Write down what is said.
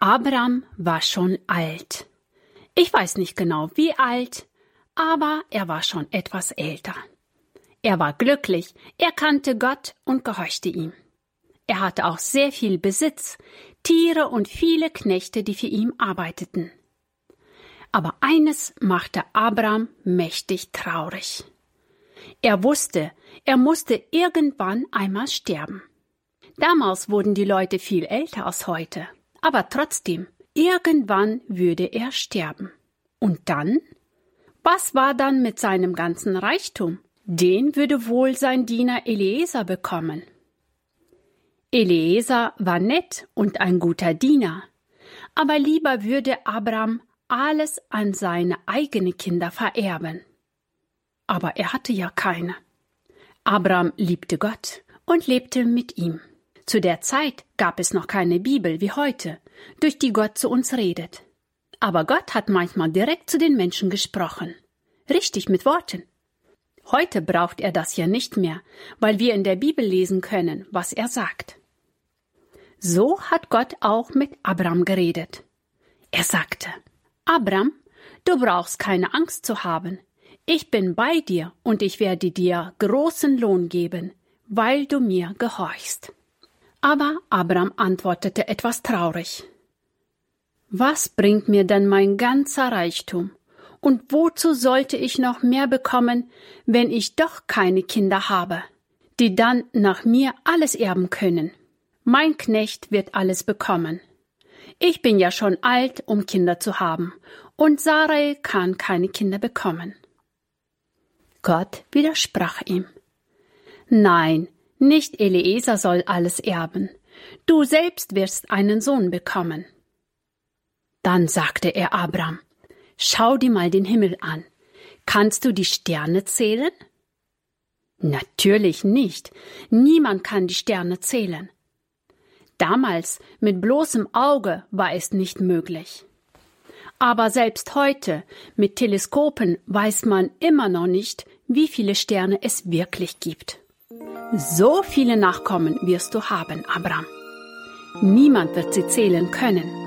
Abram war schon alt. Ich weiß nicht genau, wie alt, aber er war schon etwas älter. Er war glücklich, er kannte Gott und gehorchte ihm. Er hatte auch sehr viel Besitz, Tiere und viele Knechte, die für ihn arbeiteten. Aber eines machte Abram mächtig traurig. Er wusste, er musste irgendwann einmal sterben. Damals wurden die Leute viel älter als heute, aber trotzdem, irgendwann würde er sterben. Und dann? Was war dann mit seinem ganzen Reichtum? Den würde wohl sein Diener Eliezer bekommen. Eliezer war nett und ein guter Diener, aber lieber würde Abram alles an seine eigenen Kinder vererben. Aber er hatte ja keine. Abram liebte Gott und lebte mit ihm. Zu der Zeit gab es noch keine Bibel wie heute, durch die Gott zu uns redet. Aber Gott hat manchmal direkt zu den Menschen gesprochen. Richtig mit Worten. Heute braucht er das ja nicht mehr, weil wir in der Bibel lesen können, was er sagt. So hat Gott auch mit Abram geredet. Er sagte: Abram, du brauchst keine Angst zu haben. Ich bin bei dir und ich werde dir großen Lohn geben, weil du mir gehorchst. Aber Abram antwortete etwas traurig. Was bringt mir denn mein ganzer Reichtum? Und wozu sollte ich noch mehr bekommen, wenn ich doch keine Kinder habe, die dann nach mir alles erben können? Mein Knecht wird alles bekommen. Ich bin ja schon alt, um Kinder zu haben, und Sarai kann keine Kinder bekommen. Gott widersprach ihm. Nein, nicht Eliezer soll alles erben. Du selbst wirst einen Sohn bekommen. Dann sagte er Abram: Schau dir mal den Himmel an. Kannst du die Sterne zählen? Natürlich nicht. Niemand kann die Sterne zählen. Damals mit bloßem Auge war es nicht möglich. Aber selbst heute mit Teleskopen weiß man immer noch nicht, wie viele Sterne es wirklich gibt. So viele Nachkommen wirst du haben, Abram. Niemand wird sie zählen können.